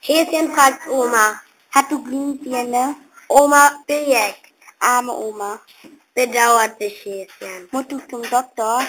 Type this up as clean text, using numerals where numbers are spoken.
Häschen fragt Oma. Hat du Glühbirne? Oma bejeckt. Arme Oma. Bedauert sich Häschen. Musst du zum Doktor?